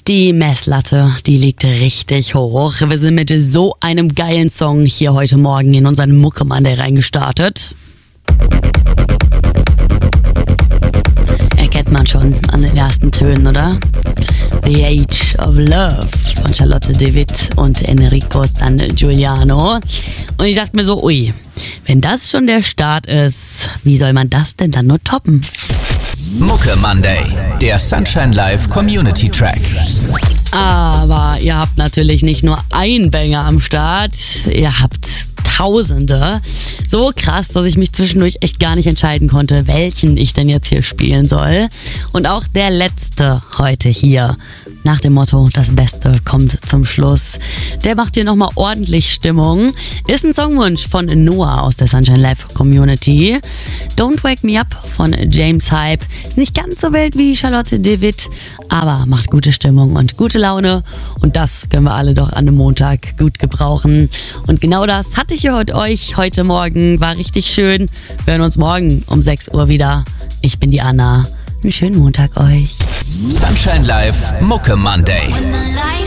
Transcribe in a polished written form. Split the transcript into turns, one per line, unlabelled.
Die Messlatte, die liegt richtig hoch. Wir sind mit so einem geilen Song hier heute Morgen in unseren Mucke Monday reingestartet. Erkennt man schon an den ersten Tönen, oder? The Age of Love von Charlotte de Witt und Enrico San Giuliano. Und ich dachte mir so, ui, wenn das schon der Start ist, wie soll man das denn dann nur toppen?
Mucke Monday, der Sunshine Live Community Track.
Aber ihr habt natürlich nicht nur einen Banger am Start, ihr habt Tausende. So krass, dass ich mich zwischendurch echt gar nicht entscheiden konnte, welchen ich denn jetzt hier spielen soll. Und auch der letzte heute hier, nach dem Motto, das Beste kommt zum Schluss. Der macht hier nochmal ordentlich Stimmung. Ist ein Songwunsch von Noah aus der Sunshine Live Community. Don't Wake Me Up von James Hype. Ist nicht ganz so wild wie Charlotte de Witt, aber macht gute Stimmung und gute Laune. Und das können wir alle doch an einem Montag gut gebrauchen. Und genau das hatte ich hier euch heute Morgen. War richtig schön. Wir hören uns morgen um 6 Uhr wieder. Ich bin die Anna. Einen schönen Montag euch.
Sunshine Live Mucke Monday.